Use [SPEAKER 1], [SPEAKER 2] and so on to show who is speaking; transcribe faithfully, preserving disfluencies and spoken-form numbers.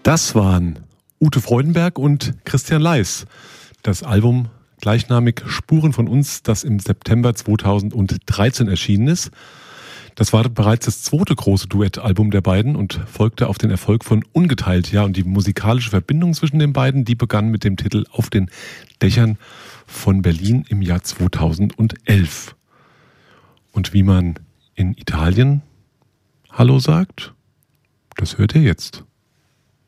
[SPEAKER 1] Das waren Ute Freudenberg und Christian Leis. Das Album gleichnamig Spuren von uns, das im September zweitausenddreizehn erschienen ist. Das war bereits das zweite große Duettalbum der beiden und folgte auf den Erfolg von Ungeteilt. Ja, und die musikalische Verbindung zwischen den beiden, die begann mit dem Titel Auf den Dächern von Berlin im Jahr zweitausendelf. Und wie man in Italien Hallo sagt, das hört ihr jetzt.